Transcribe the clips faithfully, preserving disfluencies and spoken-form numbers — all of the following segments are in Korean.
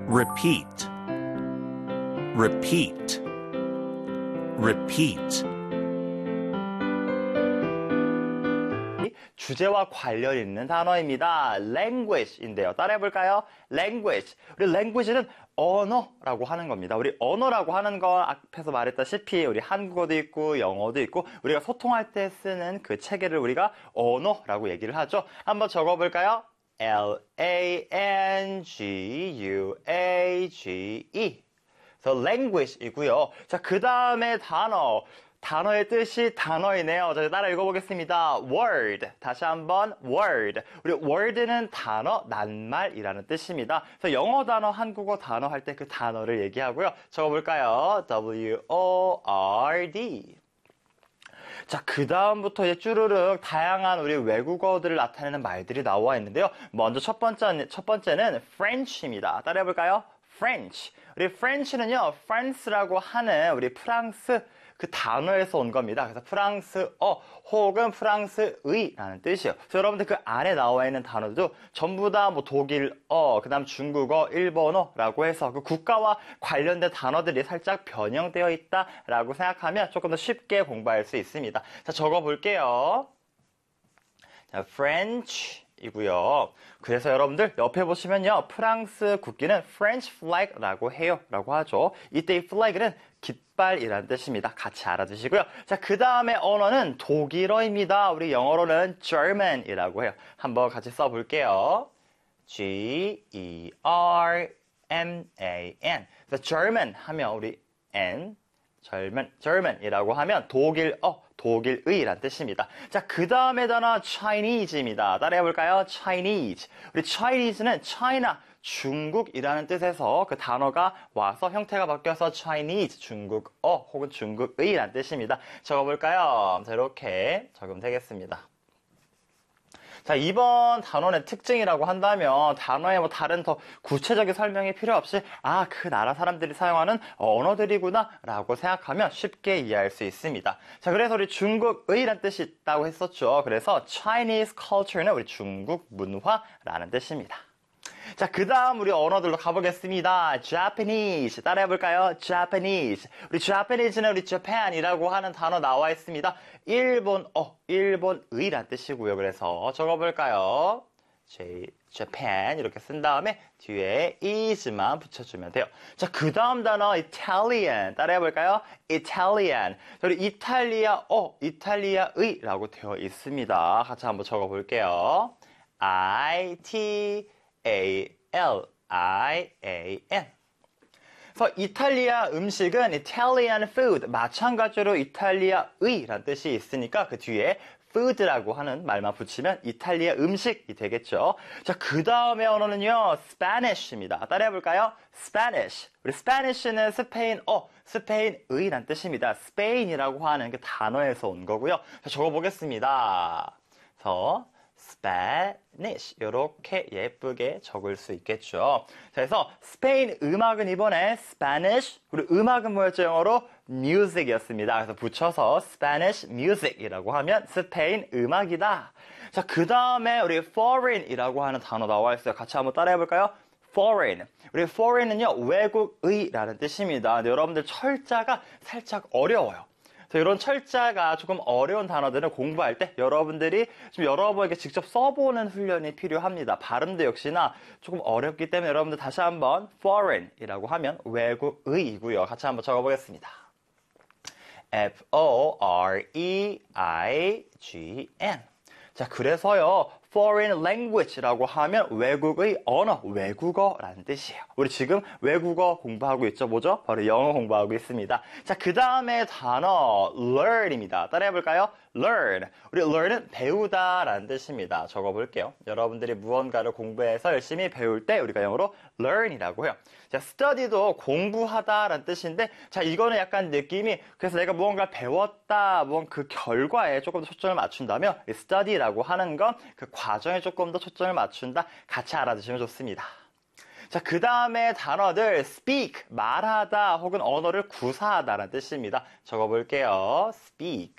repeat, repeat, repeat. 주제와 관련 있는 단어입니다. language인데요. 따라해볼까요? language. 우리 language는 언어라고 하는 겁니다. 우리 언어라고 하는 건 앞에서 말했다시피 우리 한국어도 있고 영어도 있고 우리가 소통할 때 쓰는 그 체계를 우리가 언어라고 얘기를 하죠. 한번 적어볼까요? L A N G U A G E. 그래서 language이고요. 자, 그 다음에 단어. 단어의 뜻이 단어이네요. 자, 따라 읽어보겠습니다. word. 다시 한번 word. 우리 word는 단어, 낱말이라는 뜻입니다. 그래서 영어 단어, 한국어 단어 할 때 그 단어를 얘기하고요. 적어볼까요? W O R D. 자, 그 다음부터 이제 쭈르륵 다양한 우리 외국어들을 나타내는 말들이 나와 있는데요. 먼저 첫 번째, 첫 번째는 French입니다. 따라해볼까요? French. 우리 French는요, France라고 하는 우리 프랑스 그 단어에서 온 겁니다. 그래서 프랑스어 혹은 프랑스의라는 뜻이에요. 그래서 여러분들 그 안에 나와 있는 단어도 전부 다 뭐 독일어, 그 다음 중국어, 일본어라고 해서 그 국가와 관련된 단어들이 살짝 변형되어 있다라고 생각하면 조금 더 쉽게 공부할 수 있습니다. 자, 적어볼게요. 자, French. 이고요. 그래서 여러분들 옆에 보시면요. 프랑스 국기는 French flag라고 해요. 라고 하죠. 이때 이 flag는 깃발이라는 뜻입니다. 같이 알아두시고요. 자, 그 다음에 언어는 독일어입니다. 우리 영어로는 German이라고 해요. 한번 같이 써볼게요. G E R M A N. 그래서 German 하면 우리 N German, German이라고 하면 독일어, 독일의란 뜻입니다. 자, 그 다음에 단어 Chinese입니다. 따라해볼까요? Chinese. 우리 Chinese는 China, 중국이라는 뜻에서 그 단어가 와서 형태가 바뀌어서 Chinese, 중국어 혹은 중국의란 뜻입니다. 적어볼까요? 자, 이렇게 적용되겠습니다. 자, 이번 단원의 특징이라고 한다면 단어에 뭐 다른 더 구체적인 설명이 필요 없이 아, 그 나라 사람들이 사용하는 언어들이구나 라고 생각하면 쉽게 이해할 수 있습니다. 자, 그래서 우리 중국의란 뜻이 있다고 했었죠. 그래서 Chinese culture는 우리 중국 문화라는 뜻입니다. 자, 그 다음 우리 언어들로 가보겠습니다. Japanese. 따라해볼까요? Japanese. 우리 Japanese는 우리 Japan이라고 하는 단어 나와 있습니다. 일본어, 일본의란 뜻이고요. 그래서 적어볼까요? J, Japan 이렇게 쓴 다음에 뒤에 is만 붙여주면 돼요. 자, 그 다음 단어 Italian. 따라해볼까요? Italian. 우리 이탈리아어, 이탈리아의라고 되어 있습니다. 같이 한번 적어볼게요. I, T, A L I A N. 그래서 이탈리아 음식은 Italian food, 마찬가지로 이탈리아의라는 뜻이 있으니까 그 뒤에 food라고 하는 말만 붙이면 이탈리아 음식이 되겠죠. 자, 그 다음에 언어는요, Spanish입니다. 따라해볼까요? Spanish. 우리 Spanish는 스페인어, 스페인의란 뜻입니다. Spain이라고 하는 그 단어에서 온 거고요. 자, 적어보겠습니다. 그래서 Spanish 이렇게 예쁘게 적을 수 있겠죠. 자, 그래서 스페인 음악은 이번에 Spanish, 그리고 음악은 뭐였죠? 영어로 music이었습니다. 그래서 붙여서 Spanish music이라고 하면 스페인 음악이다. 자, 그 다음에 우리 foreign이라고 하는 단어 나와 있어요. 같이 한번 따라해볼까요? foreign. 우리 foreign은요, 외국의라는 뜻입니다. 근데 여러분들 철자가 살짝 어려워요. 이런 철자가 조금 어려운 단어들을 공부할 때 여러분들이 좀 여러분에게 직접 써보는 훈련이 필요합니다. 발음도 역시나 조금 어렵기 때문에 여러분들 다시 한번 foreign이라고 하면 외국의이고요. 같이 한번 적어보겠습니다. F O R E I G N. 자, 그래서요, foreign language라고 하면 외국의 언어, 외국어라는 뜻이에요. 우리 지금 외국어 공부하고 있죠? 뭐죠? 바로 영어 공부하고 있습니다. 자, 그 다음에 단어 learn입니다. 따라해볼까요? learn. 우리 learn은 배우다라는 뜻입니다. 적어볼게요. 여러분들이 무언가를 공부해서 열심히 배울 때 우리가 영어로 learn이라고 해요. 자, study도 공부하다라는 뜻인데, 자, 이거는 약간 느낌이, 그래서 내가 무언가 배웠다, 무언 그 결과에 조금 더 초점을 맞춘다면, study라고 하는 건 그 과정에 조금 더 초점을 맞춘다. 같이 알아두시면 좋습니다. 자, 그 다음에 단어들 speak, 말하다 혹은 언어를 구사하다라는 뜻입니다. 적어볼게요. speak.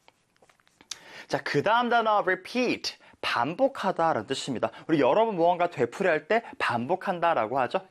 자, 그 다음 단어 repeat, 반복하다라는 뜻입니다. 우리 여러분 무언가 되풀이할 때 반복한다라고 하죠.